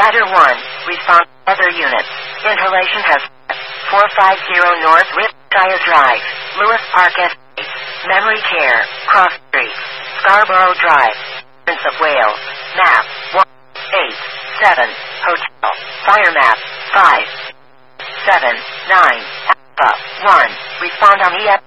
Ladder 1, respond other units. Inhalation has 450 North Wiltshire Drive, Lewis Park Estate, Memory Care, Cross Street, Scarborough Drive, Prince of Wales, map 187, Hotel, Fire map 579, Alpha 1, respond on EF